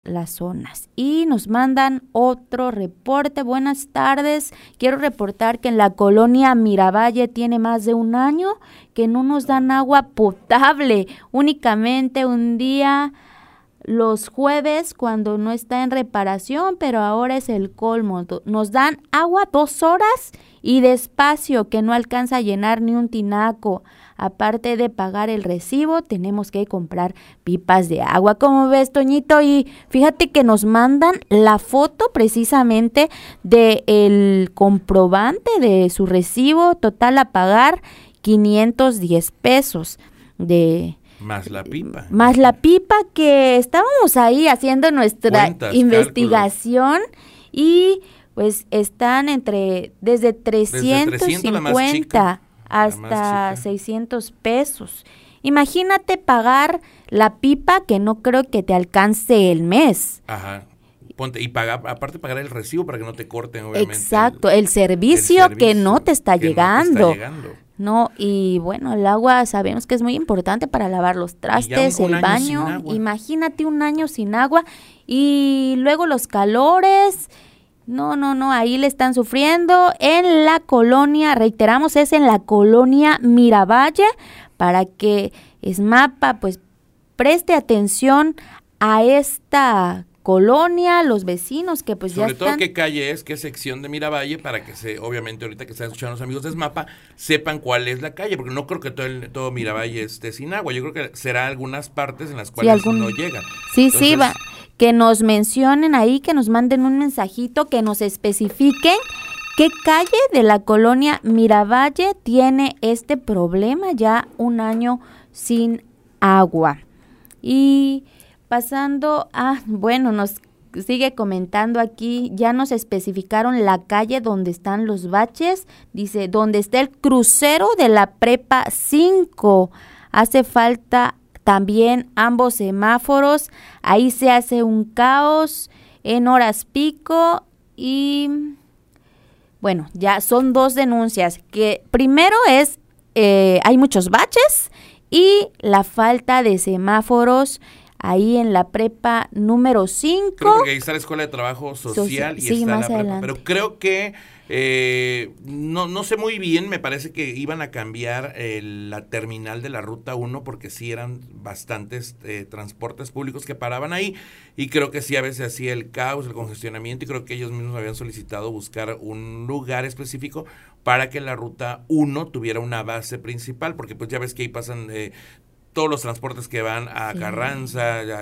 las zonas. Y nos mandan otro reporte. Buenas tardes, quiero reportar que en la colonia Miravalle tiene más de un año que no nos dan agua potable, únicamente un día los jueves cuando no está en reparación, pero ahora es el colmo. Nos dan agua 2 horas y despacio que no alcanza a llenar ni un tinaco. Aparte de pagar el recibo, tenemos que comprar pipas de agua. ¿Cómo ves, Toñito? Y fíjate que nos mandan la foto precisamente del comprobante de su recibo total a pagar, 510 pesos de... Más la pipa. Más la pipa, que estábamos ahí haciendo nuestra investigación, cálculos. Y pues están desde 350 hasta 600 pesos. Imagínate pagar la pipa que no creo que te alcance el mes. Ajá. Ponte, y aparte pagar el recibo para que no te corten, obviamente. Exacto, el servicio que no te está llegando. No, y bueno, el agua sabemos que es muy importante para lavar los trastes, el baño. Imagínate un año sin agua y luego los calores. No, ahí le están sufriendo en la colonia, reiteramos, es en la colonia Miravalle, para que SMAPA pues preste atención a esta colonia, los vecinos que pues ya están. Sobre todo qué calle es, qué sección de Miravalle, para que obviamente ahorita que están escuchando los amigos de SMAPA, sepan cuál es la calle, porque no creo que todo Miravalle esté sin agua, yo creo que será algunas partes en las cuales no llega. Sí, entonces, sí, que nos mencionen ahí, que nos manden un mensajito, que nos especifiquen qué calle de la colonia Miravalle tiene este problema, ya un año sin agua. Y pasando bueno, nos sigue comentando aquí, ya nos especificaron la calle donde están los baches, dice, donde está el crucero de la Prepa 5, hace falta también ambos semáforos, ahí se hace un caos en horas pico y bueno, ya son 2 denuncias, que primero es, hay muchos baches y la falta de semáforos ahí en la prepa número 5. Creo que ahí está la Escuela de Trabajo Social y sí, está más la adelante. prepa. Pero creo que no sé muy bien, me parece que iban a cambiar la terminal de la Ruta 1 porque sí eran bastantes transportes públicos que paraban ahí y creo que sí a veces hacía el caos, el congestionamiento y creo que ellos mismos habían solicitado buscar un lugar específico para que la Ruta 1 tuviera una base principal porque pues ya ves que ahí pasan todos los transportes que van a Carranza, a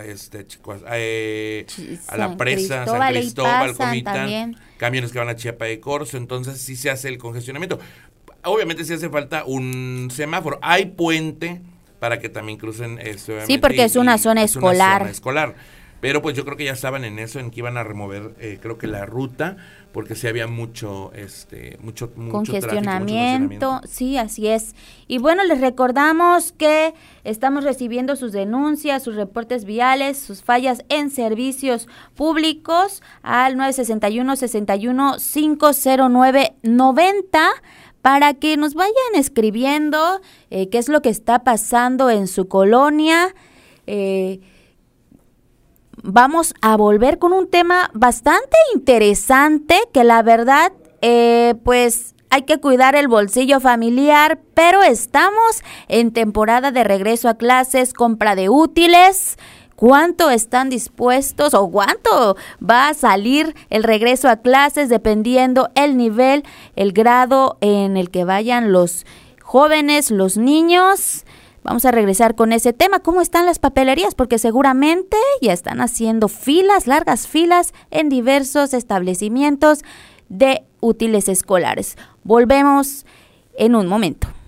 la presa, San Cristóbal, Comitán, también camiones que van a Chiapa de Corzo, entonces sí se hace el congestionamiento. Obviamente sí hace falta un semáforo. Hay puente para que también crucen sí, porque es una zona escolar. Pero pues yo creo que ya estaban en eso, en que iban a remover, creo que la ruta, porque sí había mucho congestionamiento, sí, así es. Y bueno, les recordamos que estamos recibiendo sus denuncias, sus reportes viales, sus fallas en servicios públicos al 961-61-509-90 para que nos vayan escribiendo qué es lo que está pasando en su colonia. Vamos a volver con un tema bastante interesante que la verdad, pues hay que cuidar el bolsillo familiar, pero estamos en temporada de regreso a clases, compra de útiles. ¿Cuánto están dispuestos o cuánto va a salir el regreso a clases dependiendo el nivel, el grado en el que vayan los jóvenes, los niños? Vamos a regresar con ese tema. ¿Cómo están las papelerías? Porque seguramente ya están haciendo filas, largas filas en diversos establecimientos de útiles escolares. Volvemos en un momento.